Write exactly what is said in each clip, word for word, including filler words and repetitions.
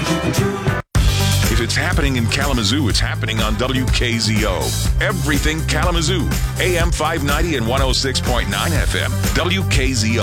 If it's happening in Kalamazoo, it's happening on W K Z O. Everything Kalamazoo. A M five ninety and one oh six point nine F M. W K Z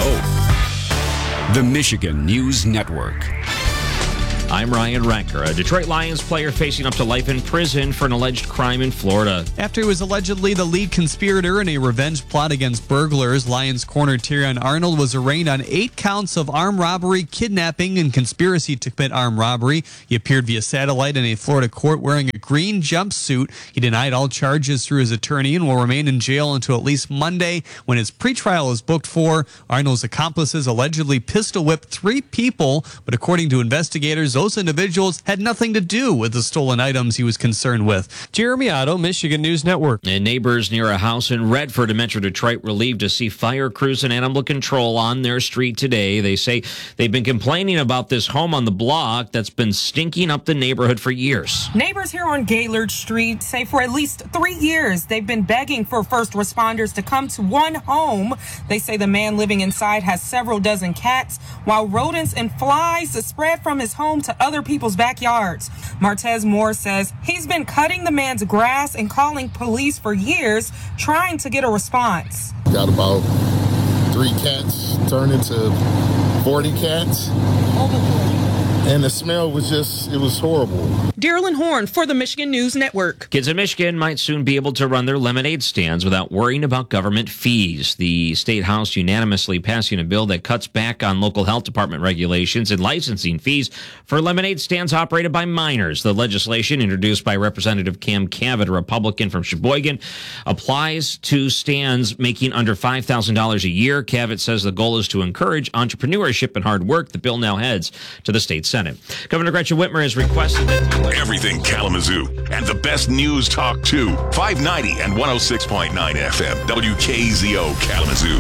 O. The Michigan News Network. I'm Ryan Recker. A Detroit Lions player facing up to life in prison for an alleged crime in Florida. After he was allegedly the lead conspirator in a revenge plot against burglars, Lions corner Tyrion Arnold was arraigned on eight counts of armed robbery, kidnapping, and conspiracy to commit armed robbery. He appeared via satellite in a Florida court wearing a green jumpsuit. He denied all charges through his attorney and will remain in jail until at least Monday, when his pretrial is booked for. Arnold's accomplices allegedly pistol whipped three people, but according to investigators, those individuals had nothing to do with the stolen items he was concerned with. Jeremy Otto, Michigan News Network. And neighbors near a house in Redford in Metro Detroit relieved to see fire crews and animal control on their street today. They say they've been complaining about this home on the block that's been stinking up the neighborhood for years. Neighbors here on Gaylord Street say for at least three years they've been begging for first responders to come to one home. They say the man living inside has several dozen cats, while rodents and flies spread from his home to other people's backyards. Martez Moore says he's been cutting the man's grass and calling police for years, trying to get a response. Got about three cats turned into forty cats. And the smell was just, it was horrible. Darylyn Horn for the Michigan News Network. Kids in Michigan might soon be able to run their lemonade stands without worrying about government fees. The State House unanimously passing a bill that cuts back on local health department regulations and licensing fees for lemonade stands operated by minors. The legislation, introduced by Representative Cam Cavett, a Republican from Sheboygan, applies to stands making under five thousand dollars a year. Cavett says the goal is to encourage entrepreneurship and hard work. The bill now heads to the state Senate. Governor Gretchen Whitmer has requested that everything Kalamazoo and the best news talk too. five ninety and one oh six point nine F M. W K Z O Kalamazoo.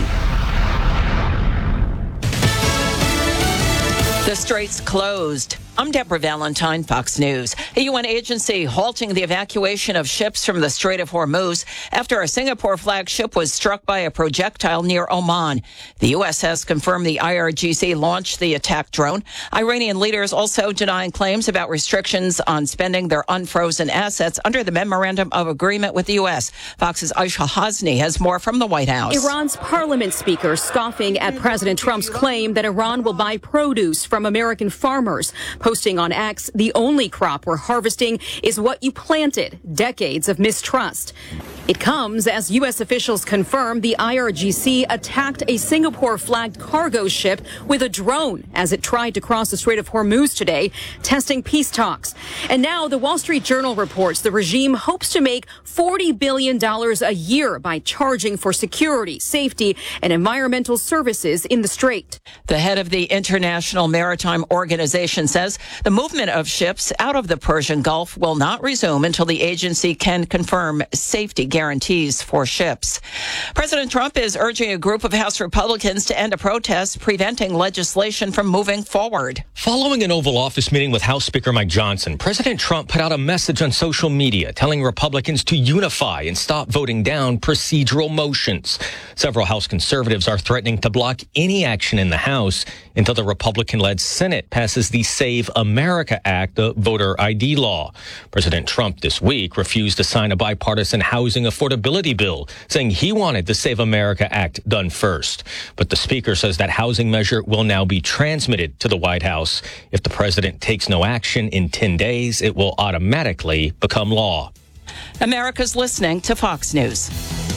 The straits closed. I'm Deborah Valentine, Fox News. A U N agency halting the evacuation of ships from the Strait of Hormuz after a Singapore flagged ship was struck by a projectile near Oman. The U S has confirmed the I R G C launched the attack drone. Iranian leaders also denying claims about restrictions on spending their unfrozen assets under the Memorandum of Agreement with the U S. Fox's Aisha Hasni has more from the White House. Iran's parliament speaker scoffing at President Trump's claim that Iran will buy produce from American farmers. Posting on X, the only crop we're harvesting is what you planted. Decades of mistrust. It comes as U S officials confirm the I R G C attacked a Singapore-flagged cargo ship with a drone as it tried to cross the Strait of Hormuz today, testing peace talks. And now the Wall Street Journal reports the regime hopes to make forty billion dollars a year by charging for security, safety, and environmental services in the Strait. The head of the International Maritime Organization says the movement of ships out of the Persian Gulf will not resume until the agency can confirm safety guarantees for ships. President Trump is urging a group of House Republicans to end a protest preventing legislation from moving forward. Following an Oval Office meeting with House Speaker Mike Johnson, President Trump put out a message on social media telling Republicans to unify and stop voting down procedural motions. Several House conservatives are threatening to block any action in the House until the Republican-led Senate passes the Save America Act, the voter I D law. President Trump this week refused to sign a bipartisan housing affordability bill, saying he wanted the Save America Act done first. But the speaker says that housing measure will now be transmitted to the White House. If the president takes no action in ten days, it will automatically become law. America's listening to Fox News.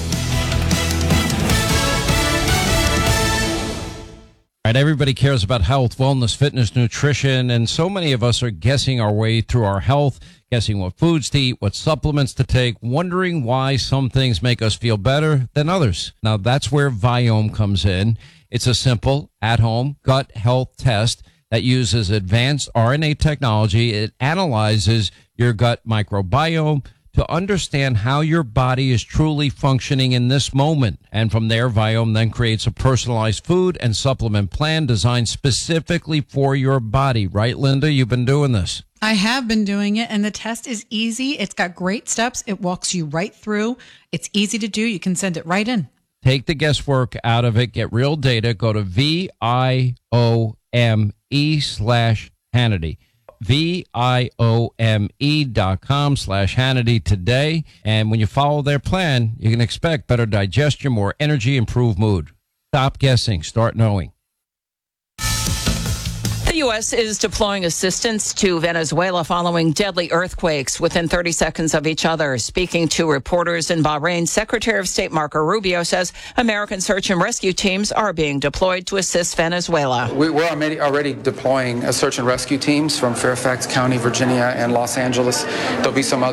Right, everybody cares about health, wellness, fitness, nutrition, and so many of us are guessing our way through our health, guessing what foods to eat, what supplements to take, wondering why some things make us feel better than others. Now, that's where Viome comes in. It's a simple, at-home gut health test that uses advanced R N A technology. It analyzes your gut microbiome to understand how your body is truly functioning in this moment. And from there, Viome then creates a personalized food and supplement plan designed specifically for your body. Right, Linda? You've been doing this. I have been doing it, and the test is easy. It's got great steps. It walks you right through. It's easy to do. You can send it right in. Take the guesswork out of it. Get real data. Go to V I O M E slash Hannity. V I O M E dot com slash Hannity today. And when you follow their plan, you can expect better digestion, more energy, improved mood. Stop guessing. Start knowing. The U S is deploying assistance to Venezuela following deadly earthquakes within thirty seconds of each other. Speaking to reporters in Bahrain, Secretary of State Marco Rubio says American search and rescue teams are being deployed to assist Venezuela. We, we're already, already deploying a search and rescue teams from Fairfax County, Virginia, and Los Angeles. There'll be some other